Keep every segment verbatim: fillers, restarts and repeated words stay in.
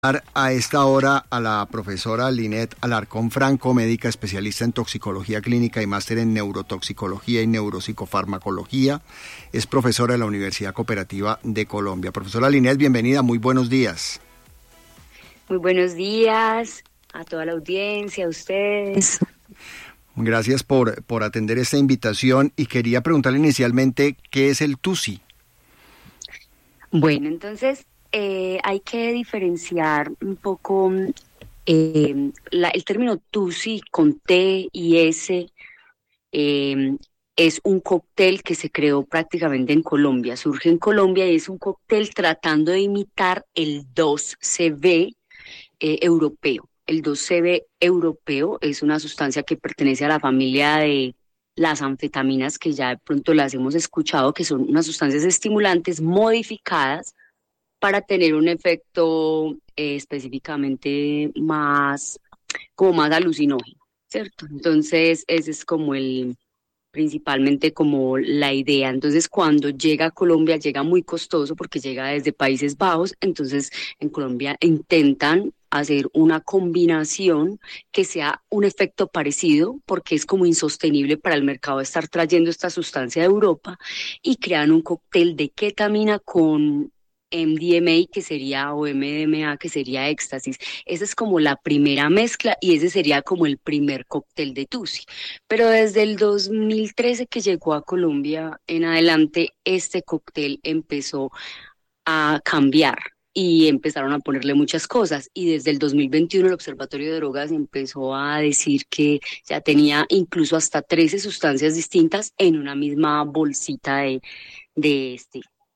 A esta hora a la profesora Linet Alarcón Franco, médica especialista en toxicología clínica y máster en neurotoxicología y neuropsicofarmacología. Es profesora de la Universidad Cooperativa de Colombia. Profesora Linet, bienvenida, muy buenos días. Muy buenos días a toda la audiencia, a ustedes. Gracias por, por atender esta invitación y quería preguntarle inicialmente, ¿qué es el TUSI? Bueno, entonces... Eh, hay que diferenciar un poco eh, la, el término TUSI con T y S. Eh, es un cóctel que se creó prácticamente en Colombia, surge en Colombia y es un cóctel tratando de imitar el dos C B eh, europeo. El dos C B europeo es una sustancia que pertenece a la familia de las anfetaminas, que ya de pronto las hemos escuchado, que son unas sustancias estimulantes modificadas para tener un efecto eh, específicamente más, como más alucinógeno, ¿cierto? Entonces, ese es como el, principalmente como la idea. Entonces, cuando llega a Colombia, llega muy costoso porque llega desde Países Bajos, entonces en Colombia intentan hacer una combinación que sea un efecto parecido, porque es como insostenible para el mercado estar trayendo esta sustancia de Europa, y crean un cóctel de ketamina con M D M A, que sería, o M D M A, que sería éxtasis. Esa es como la primera mezcla y ese sería como el primer cóctel de TUSI. Pero desde el dos mil trece que llegó a Colombia en adelante, este cóctel empezó a cambiar y empezaron a ponerle muchas cosas. Y desde el dos mil veintiuno el Observatorio de Drogas empezó a decir que ya tenía incluso hasta trece sustancias distintas en una misma bolsita de, de este.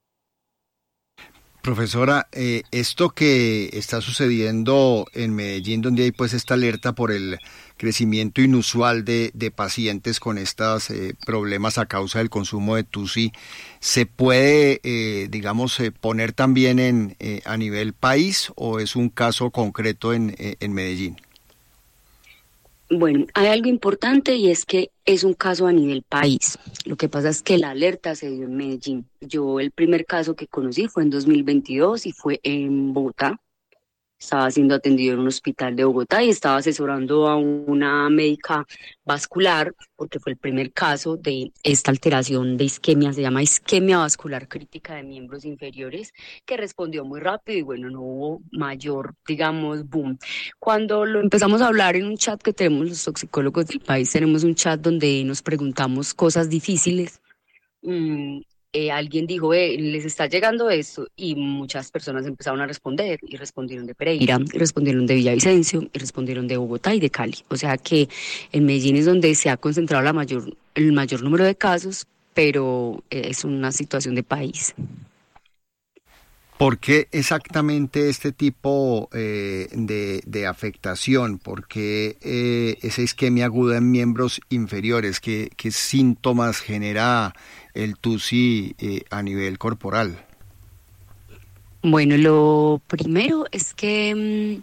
Profesora, eh, esto que está sucediendo en Medellín, donde hay pues esta alerta por el crecimiento inusual de, de pacientes con estos eh, problemas a causa del consumo de TUSI, ¿se puede, eh, digamos, eh, poner también en eh, a nivel país o es un caso concreto en, eh, en Medellín? Bueno, hay algo importante y es que es un caso a nivel país. Lo que pasa es que la alerta se dio en Medellín. Yo el primer caso que conocí fue en dos mil veintidós y fue en Bogotá. Estaba siendo atendido en un hospital de Bogotá y estaba asesorando a una médica vascular porque fue el primer caso de esta alteración de isquemia, se llama isquemia vascular crítica de miembros inferiores, que respondió muy rápido y bueno, no hubo mayor, digamos, boom. Cuando lo empezamos a hablar en un chat que tenemos los toxicólogos del país, tenemos un chat donde nos preguntamos cosas difíciles. Mm, eh, alguien dijo, eh, les está llegando esto, y muchas personas empezaron a responder, y respondieron de Pereira, y respondieron de Villavicencio, y respondieron de Bogotá y de Cali. O sea que en Medellín es donde se ha concentrado la mayor, el mayor número de casos, pero eh, es una situación de país. ¿Por qué exactamente este tipo eh, de, de afectación? ¿Por qué eh, esa isquemia aguda en miembros inferiores? ¿Qué, qué síntomas genera el TUSI eh, a nivel corporal? Bueno, lo primero es que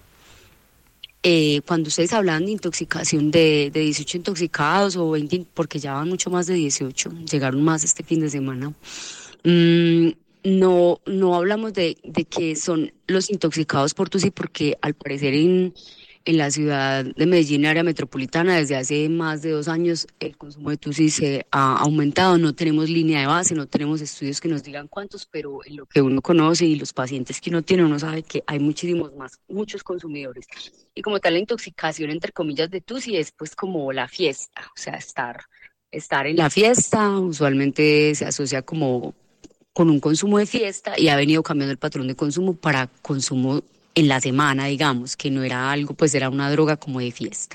eh, cuando ustedes hablan de intoxicación de, de dieciocho intoxicados o veinte, porque ya van mucho más de dieciocho, llegaron más este fin de semana, mmm, No, no hablamos de, de que son los intoxicados por TUSI, porque al parecer en, en la ciudad de Medellín, área metropolitana, desde hace más de dos años el consumo de TUSI se ha aumentado. No tenemos línea de base, no tenemos estudios que nos digan cuántos, pero en lo que uno conoce y los pacientes que uno tiene, uno sabe que hay muchísimos más, muchos consumidores. Y como tal, la intoxicación, entre comillas, de TUSI es pues como la fiesta, o sea, estar, estar en la fiesta, usualmente se asocia como con un consumo de fiesta y ha venido cambiando el patrón de consumo para consumo en la semana, digamos, que no era algo, pues era una droga como de fiesta.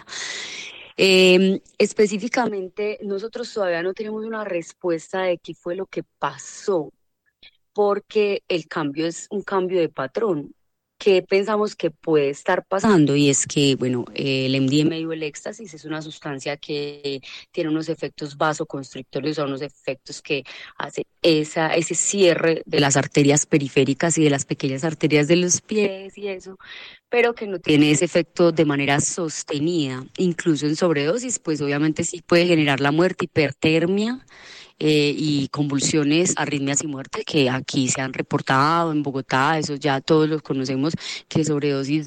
Eh, específicamente, nosotros todavía no tenemos una respuesta de qué fue lo que pasó, porque el cambio es un cambio de patrón. ¿Qué pensamos que puede estar pasando? Y es que, bueno, el M D M A o el éxtasis es una sustancia que tiene unos efectos vasoconstrictores, o unos efectos que hace esa, ese cierre de las arterias periféricas y de las pequeñas arterias de los pies y eso, pero que no tiene ese efecto de manera sostenida. Incluso en sobredosis, pues obviamente sí puede generar la muerte, hipertermia, eh, y convulsiones, arritmias y muerte que aquí se han reportado en Bogotá, eso ya todos los conocemos, que sobredosis